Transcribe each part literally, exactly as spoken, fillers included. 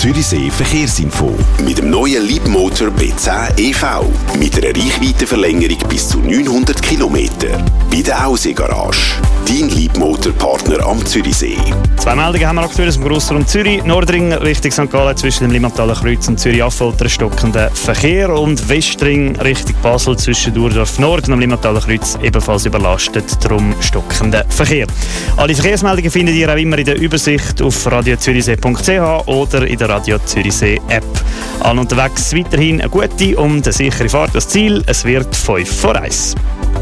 Zürichsee Verkehrsinfo. Mit dem neuen Leapmotor B zehn E V. Mit einer Reichweitenverlängerung bis zu neunhundert Kilometer. Bei der Aussee-Garage. Dein Leapmotor-Partner am Zürichsee. Zwei Meldungen haben wir aktuell aus dem Grossraum Zürich. Nordring Richtung Sankt Gallen zwischen dem Limmathaler Kreuz und Zürich-Affolter stockender Verkehr. Und Westring Richtung Basel zwischen Durdorf Nord und dem Limmathaler Kreuz ebenfalls überlastet, darum stockender Verkehr. Alle Verkehrsmeldungen findet ihr auch immer in der Übersicht auf radio zürichsee punkt c h oder in der Radio Zürichsee App. An unterwegs weiterhin eine gute und eine sichere Fahrt ans Ziel. Es wird fünf vor eins.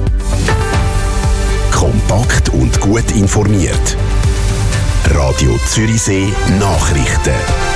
Kompakt und gut informiert. Radio Zürichsee Nachrichten.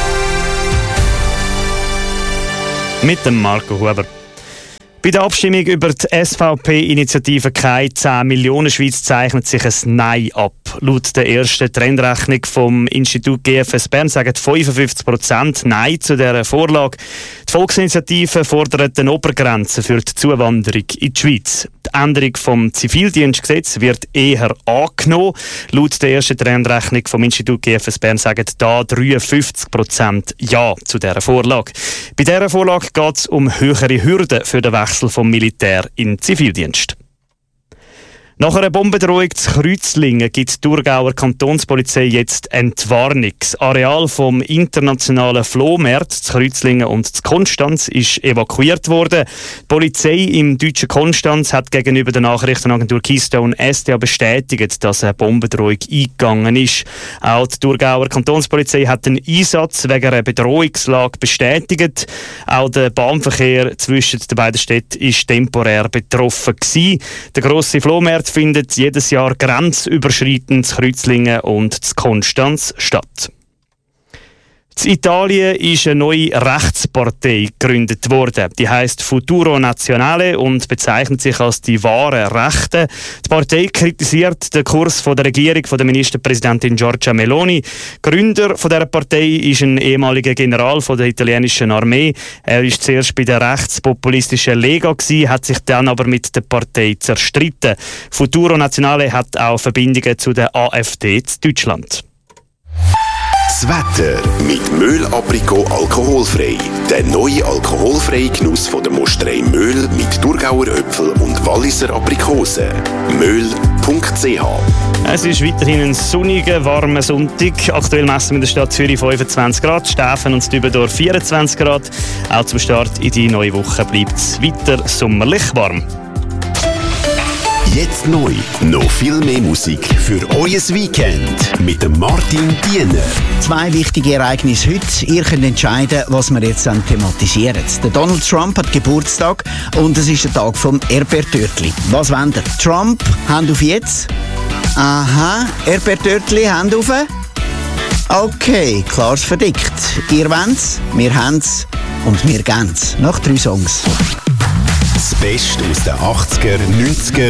Mit dem Marco Huber. Bei der Abstimmung über die S V P-Initiative «Keine zehn Millionen Schweiz» zeichnet sich ein Nein ab. Laut der ersten Trendrechnung vom Institut G F S Bern sagen fünfundfünfzig Prozent Nein zu dieser Vorlage. Die Volksinitiative fordert eine Obergrenze für die Zuwanderung in die Schweiz. Die Änderung vom Zivildienstgesetz wird eher angenommen. Laut der ersten Trendrechnung vom Institut G F S Bern sagen da dreiundfünfzig Prozent Ja zu dieser Vorlage. Bei dieser Vorlage geht es um höhere Hürden für den Wechsel vom Militär in den Zivildienst. Nach einer Bombendrohung zu Kreuzlingen gibt die Thurgauer Kantonspolizei jetzt Entwarnung. Das Areal vom internationalen Flohmarkt zu Kreuzlingen und zu Konstanz ist evakuiert worden. Die Polizei im deutschen Konstanz hat gegenüber der Nachrichtenagentur Keystone S D A bestätigt, dass eine Bombendrohung eingegangen ist. Auch die Thurgauer Kantonspolizei hat den Einsatz wegen einer Bedrohungslage bestätigt. Auch der Bahnverkehr zwischen den beiden Städten war temporär betroffen gewesen. Der grosse Flohmarkt findet jedes Jahr grenzüberschreitend in Kreuzlingen und in Konstanz statt. In Italien ist eine neue Rechtspartei gegründet worden. Die heisst Futuro Nazionale und bezeichnet sich als die wahre Rechte. Die Partei kritisiert den Kurs von der Regierung von der Ministerpräsidentin Giorgia Meloni. Gründer von dieser Partei ist ein ehemaliger General von der italienischen Armee. Er war zuerst bei der rechtspopulistischen Lega gewesen, hat sich dann aber mit der Partei zerstritten. Futuro Nazionale hat auch Verbindungen zu der AfD in Deutschland. Das Wetter mit Möhl Aprikot alkoholfrei. Der neue alkoholfreie Genuss von der Mosterei Möhl mit Thurgauer Äpfel und Walliser Aprikosen. möhl punkt c h. Es ist weiterhin ein sonniger, warmer Sonntag. Aktuell messen wir in der Stadt Zürich fünfundzwanzig Grad, Stäfen und Dübendorf vierundzwanzig Grad. Auch zum Start in die neue Woche bleibt es weiter sommerlich warm. Jetzt neu. Noch viel mehr Musik für euer Weekend mit dem Martin Diener. Zwei wichtige Ereignisse heute. Ihr könnt entscheiden, was wir jetzt thematisieren. Der Donald Trump hat Geburtstag und es ist der Tag vom Erdbeertörtli. Was wollt ihr? Trump, Hand auf jetzt. Aha, Erdbeertörtli, Hand auf. Okay, klares verdickt. Ihr wollt, wir haben's und wir geben's. Nach drei Songs. Das Beste aus den achtziger, neunziger